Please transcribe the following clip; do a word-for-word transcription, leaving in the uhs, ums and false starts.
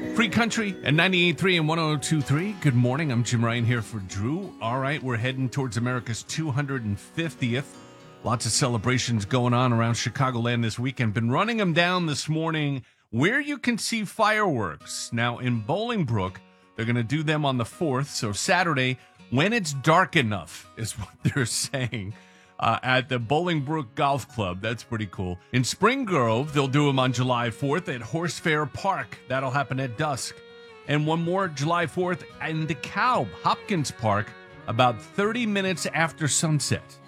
Free Country and ninety-eight point three and one oh two point three. Good morning. I'm Jim Ryan here for Drew. All right, we're heading towards America's two hundred fiftieth. Lots of celebrations going on around Chicagoland this weekend. Been running them down this morning where you can see fireworks. Now, in Bolingbrook, they're going to do them on the fourth, so Saturday, when it's dark enough, is what they're saying. Uh, at the Bolingbrook Golf Club. That's pretty cool. In Spring Grove, they'll do them on July fourth at Horse Fair Park. That'll happen at dusk. And one more July fourth in DeKalb, Hopkins Park, about thirty minutes after sunset.